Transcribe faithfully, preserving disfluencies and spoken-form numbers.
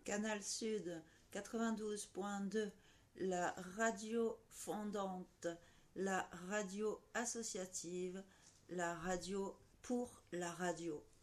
Canal Sud quatre-vingt-douze point deux, la radio fondante, la radio associative, la radio pour la radio.